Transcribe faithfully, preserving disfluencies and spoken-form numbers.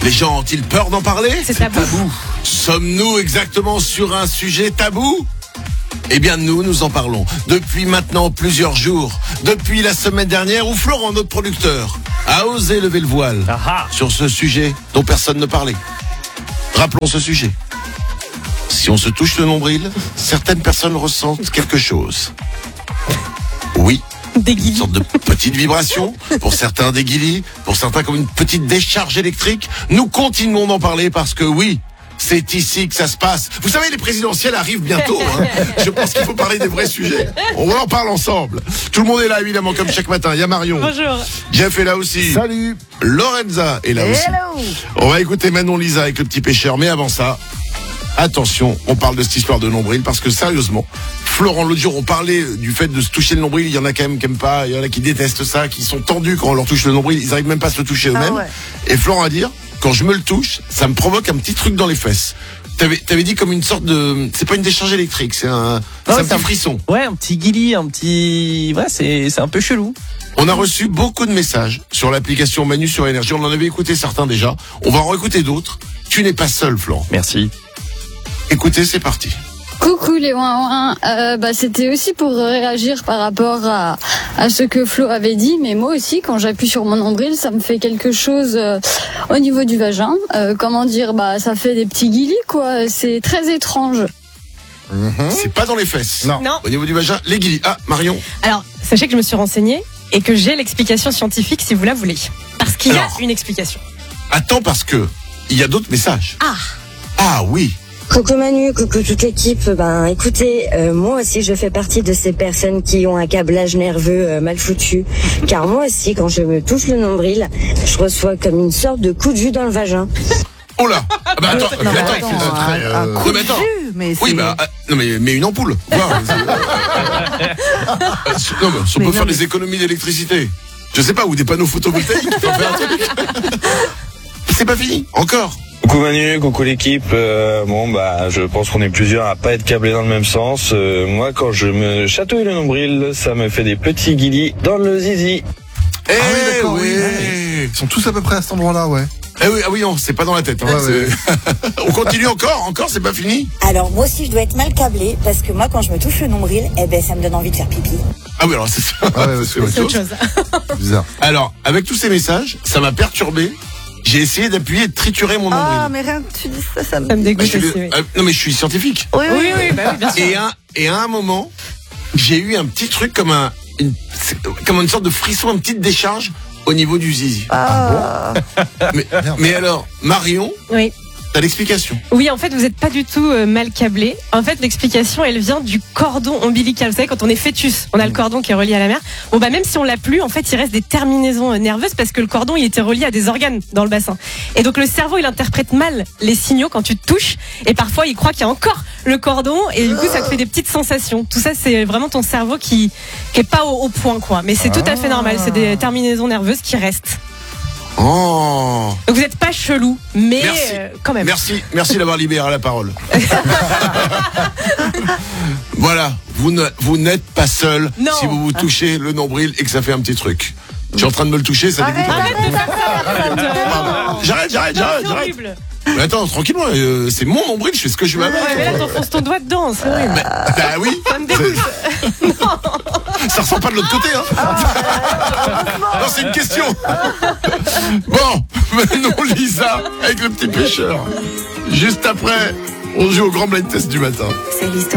Les gens ont-ils peur d'en parler? C'est tabou. tabou. Sommes-nous exactement sur un sujet tabou? Eh bien, nous, nous en parlons depuis maintenant plusieurs jours. Depuis la semaine dernière où Florent, notre producteur, a osé lever le voile Aha. sur ce sujet dont personne ne parlait. Rappelons ce sujet. Si on se touche le nombril, certaines personnes ressentent quelque chose. Oui. Des Une guillis. sorte de petite vibration, pour certains des guillis, pour certains comme une petite décharge électrique. Nous continuons d'en parler parce que oui, c'est ici que ça se passe. Vous savez, les présidentielles arrivent bientôt. Hein. Je pense qu'il faut parler des vrais sujets. On en parle ensemble. Tout le monde est là, évidemment, comme chaque matin. Il y a Marion. Bonjour. Jeff est là aussi. Salut. Lorenza est là aussi. Hello. On va écouter Manon Lisa avec le petit pêcheur. Mais avant ça, attention, on parle de cette histoire de nombril parce que sérieusement, Florent, l'autre jour, on parlait du fait de se toucher le nombril. Il y en a quand même qui aiment pas, il y en a qui détestent ça, qui sont tendus quand on leur touche le nombril. Ils arrivent même pas à se le toucher eux-mêmes. Ah ouais. Et Florent a dit, quand je me le touche, ça me provoque un petit truc dans les fesses. T'avais, t'avais dit comme une sorte de, c'est pas une décharge électrique, c'est un, c'est un c'est petit un- frisson. Ouais, un petit guilly, un petit... Ouais, c'est, c'est un peu chelou. On a reçu beaucoup de messages sur l'application Manu sur Énergie. On en avait écouté certains déjà. On va en réécouter d'autres. Tu n'es pas seul, Florent. Merci. Écoutez, c'est parti. Coucou les ouin euh, bah c'était aussi pour réagir par rapport à, à ce que Flo avait dit, mais moi aussi quand j'appuie sur mon nombril, ça me fait quelque chose euh, au niveau du vagin. Euh, comment dire, bah ça fait des petits guillis quoi. C'est très étrange. C'est pas dans les fesses. Non. Non. Au niveau du vagin, les guillis. Ah, Marion. Alors, sachez que je me suis renseignée et que j'ai l'explication scientifique si vous la voulez. Parce qu'il y a Alors. une explication. Attends parce que il y a d'autres messages. Ah. Ah oui. Coucou Manu, coucou toute l'équipe. Ben écoutez, euh, moi aussi je fais partie de ces personnes qui ont un câblage nerveux euh, mal foutu. Car moi aussi, quand je me touche le nombril, je reçois comme une sorte de coup de jus dans le vagin. Oh là. Ah bah attends, Non, mais mais attends, attends, c'est très, un, un euh, coup non, mais de attends. jus, mais Oui, c'est- bah, ah, non, mais, mais une ampoule. Voir, c'est- euh, euh, non, mais si on Mais peut non, faire mais- des économies d'électricité. Je sais pas, ou des panneaux photovoltaïques, on peut faire un truc. C'est pas fini, encore. Coucou Manu, coucou l'équipe. Euh, bon bah je pense qu'on est plusieurs à pas être câblés dans le même sens. Euh, moi quand je me chatouille le nombril, ça me fait des petits guillis dans le zizi. Eh Ah oui, d'accord, oui. oui. Ils sont tous à peu près à cet endroit-là, ouais. Eh oui, ah oui, non, c'est pas dans la tête. Hein, Ouais, ouais. c'est- On continue encore, encore, c'est pas fini. Alors moi aussi je dois être mal câblée parce que moi quand je me touche le nombril, eh ben ça me donne envie de faire pipi. Ah oui, alors c'est ça. Ah ouais, ouais, C'est ouais. autre C'est autre chose. chose. Bizarre. Alors, avec tous ces messages, ça m'a perturbé. J'ai essayé d'appuyer et de triturer mon nombril. Ah, mais rien que tu dis ça, ça me... Ça me Bah, dégoûte je suis aussi, le- oui. euh, non mais je suis scientifique. Oui, Oui, oui, bah oui, bien sûr. Et, un, et à un moment, j'ai eu un petit truc comme un, une, c'est- comme une sorte de frisson, une petite décharge au niveau du zizi. Ah, Mais, mais alors, Marion, Oui. t'as l'explication. Oui, en fait, vous n'êtes pas du tout euh, mal câblé. En fait, l'explication, elle vient du cordon ombilical. Vous savez, quand on est fœtus, on a le cordon qui est relié à la mère. Bon, bah, même si on l'a plus, en fait, il reste des terminaisons euh, nerveuses parce que le cordon, il était relié à des organes dans le bassin. Et donc, le cerveau, il interprète mal les signaux quand tu te touches. Et parfois, il croit qu'il y a encore le cordon. Et du coup, ça te fait des petites sensations. Tout ça, c'est vraiment ton cerveau qui, qui est pas au, au point, quoi. Mais c'est tout à fait normal. C'est des terminaisons nerveuses qui restent. Oh. Donc, vous n'êtes pas chelou, mais Merci. euh, quand même. Merci, merci d'avoir libéré la parole. Voilà, vous ne, vous n'êtes pas seul Non. si vous vous touchez le nombril et que ça fait un petit truc. Je suis en train de me le toucher, ça dégoûte. Arrête de faire ça. J'arrête, j'arrête, Non, j'arrête, c'est j'arrête. horrible. Mais attends, tranquillement, euh, c'est mon nombril, je fais ce que je veux avec. Ouais, mais là, t'enfonces ton doigt dedans, c'est horrible. Bah oui, Ça me dégoûte. ça ressort pas de l'autre côté, hein. Non, c'est une question. Bon, maintenant Lisa, avec le petit pêcheur. Juste après, on joue au grand blind test du matin. C'est l'histoire.